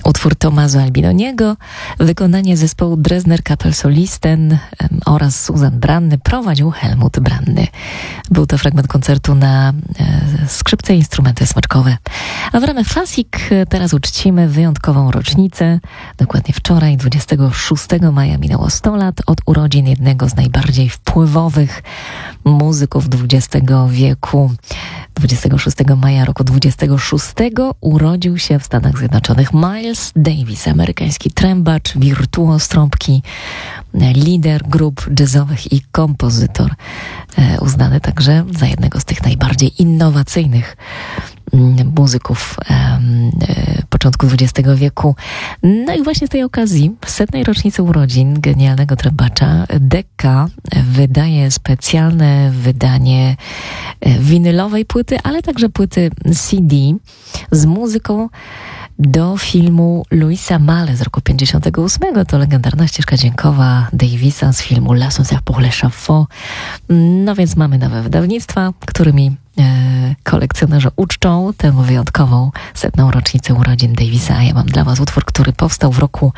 Utwór Tommaso Albinoniego, wykonanie zespołu Dresdner Kapellsolisten oraz Susan Branny, prowadził Helmut Branny. Był to fragment koncertu na skrzypce i instrumenty smyczkowe. A w ramach Classic teraz uczcimy wyjątkową rocznicę. Dokładnie wczoraj, 26 maja, minęło 100 lat od urodzin jednego z najbardziej wpływowych muzyków XX wieku. 26 maja roku 26 urodził się w Stanach Zjednoczonych Miles Davis, amerykański trębacz, wirtuoz trąbki, lider grup jazzowych i kompozytor, uznany także za jednego z tych najbardziej innowacyjnych muzyków początku XX wieku. No i właśnie z tej okazji, 100. rocznicy urodzin genialnego trębacza, Decca wydaje specjalne wydanie winylowej płyty, ale także płyty CD z muzyką do filmu Louisa Malle z roku 58. To legendarna ścieżka dźwiękowa Davisa z filmu L'Ascenseur pour l'échafaud. No więc mamy nowe wydawnictwa, którymi kolekcjonerzy uczczą tę wyjątkową 100. rocznicę urodzin Davisa. A ja mam dla was utwór, który powstał w roku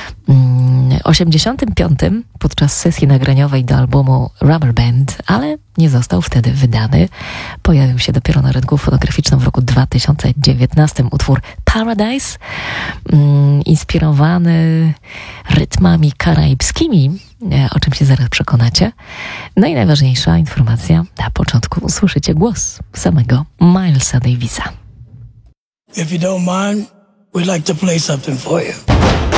85 podczas sesji nagraniowej do albumu Rubber Band, ale nie został wtedy wydany. Pojawił się dopiero na rynku fonograficznym w roku 2019. Utwór Paradise, inspirowany rytmami karaibskimi, o czym się zaraz przekonacie. No i najważniejsza informacja, na początku usłyszycie głos samego Milesa Davisa. If you don't mind, we'd like to play something for you.